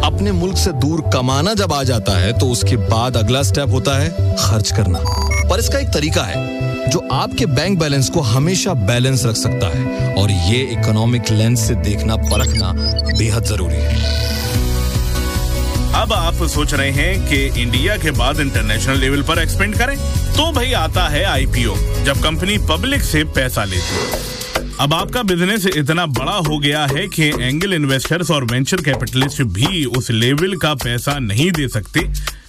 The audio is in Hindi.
अपने मुल्क से दूर कमाना जब आ जाता है तो उसके बाद अगला स्टेप होता है खर्च करना। पर इसका एक तरीका है जो आपके बैंक बैलेंस को हमेशा बैलेंस रख सकता है, और ये इकोनॉमिक लेंस से देखना परखना बेहद जरूरी है। अब आप सोच रहे हैं कि इंडिया के बाद इंटरनेशनल लेवल पर एक्सपेंड करें, तो भाई आता है आईपीओ, जब कंपनी पब्लिक से पैसा लेती है। अब आपका बिजनेस इतना बड़ा हो गया है कि एंगल इन्वेस्टर्स और वेंचर कैपिटलिस्ट भी उस लेवल का पैसा नहीं दे सकते